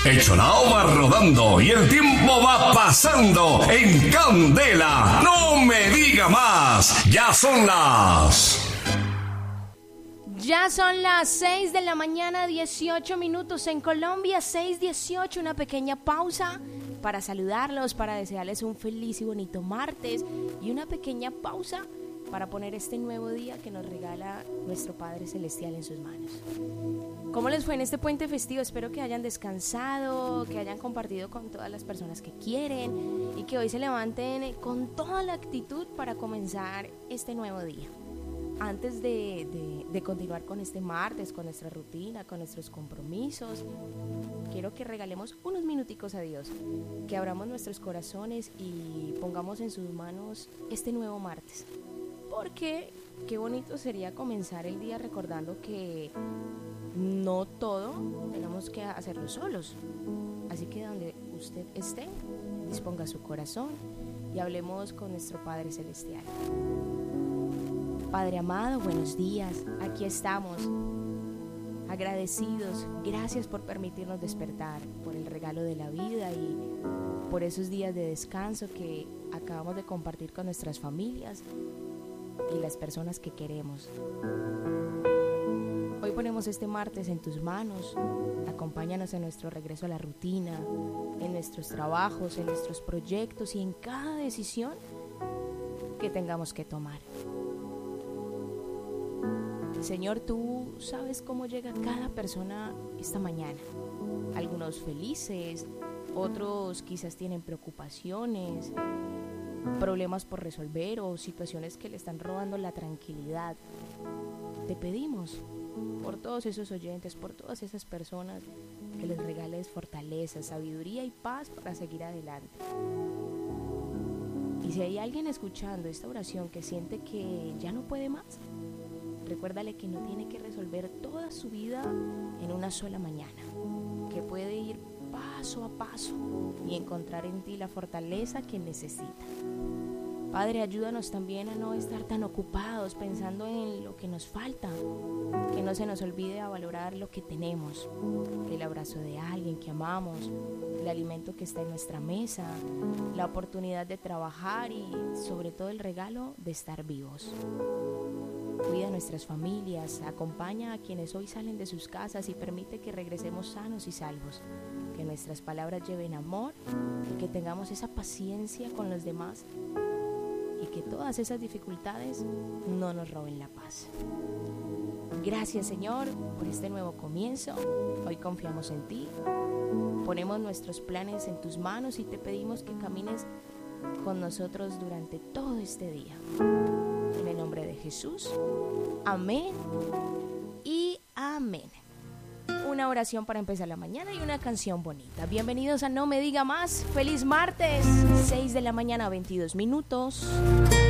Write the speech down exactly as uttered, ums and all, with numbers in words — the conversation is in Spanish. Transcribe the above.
El Cholao va rodando y el tiempo va pasando en candela. No me diga más. Ya son las... Ya son las seis de la mañana, dieciocho minutos en Colombia, seis dieciocho, una pequeña pausa para saludarlos, para desearles un feliz y bonito martes y una pequeña pausa para poner este nuevo día que nos regala nuestro Padre Celestial en sus manos. ¿Cómo les fue en este puente festivo? Espero que hayan descansado, que hayan compartido con todas las personas que quieren y que hoy se levanten con toda la actitud para comenzar este nuevo día. Antes de, de, de continuar con este martes, con nuestra rutina, con nuestros compromisos, quiero que regalemos unos minuticos a Dios, que abramos nuestros corazones y pongamos en sus manos este nuevo martes. Porque qué bonito sería comenzar el día recordando que no todo tenemos que hacerlo solos. Así que donde usted esté, disponga su corazón y hablemos con nuestro Padre Celestial. Padre amado, buenos días, aquí estamos, agradecidos, gracias por permitirnos despertar, por el regalo de la vida y por esos días de descanso que acabamos de compartir con nuestras familias y las personas que queremos. Hoy ponemos este martes en tus manos, acompáñanos en nuestro regreso a la rutina, en nuestros trabajos, en nuestros proyectos y en cada decisión que tengamos que tomar. Señor, tú sabes cómo llega cada persona esta mañana. Algunos felices, otros quizás tienen preocupaciones, problemas por resolver o situaciones que le están robando la tranquilidad. Te pedimos por todos esos oyentes, por todas esas personas, que les regales fortaleza, sabiduría y paz para seguir adelante. Y si hay alguien escuchando esta oración que siente que ya no puede más, recuérdale que no tiene que resolver toda su vida en una sola mañana, que puede ir paso a paso y encontrar en ti la fortaleza que necesita. Padre, ayúdanos también a no estar tan ocupados pensando en lo que nos falta, que no se nos olvide a valorar lo que tenemos, el abrazo de alguien que amamos, el alimento que está en nuestra mesa, la oportunidad de trabajar y sobre todo el regalo de estar vivos. Cuida a nuestras familias, acompaña a quienes hoy salen de sus casas y permite que regresemos sanos y salvos, que nuestras palabras lleven amor y que tengamos esa paciencia con los demás y que todas esas dificultades no nos roben la paz. Gracias, Señor, por este nuevo comienzo. Hoy confiamos en ti, ponemos nuestros planes en tus manos y te pedimos que camines con nosotros durante todo este día. En el nombre de Jesús, amén y amén. Una oración para empezar la mañana y una canción bonita. Bienvenidos a No Me Diga Más. Feliz martes, seis de la mañana, veintidós minutos.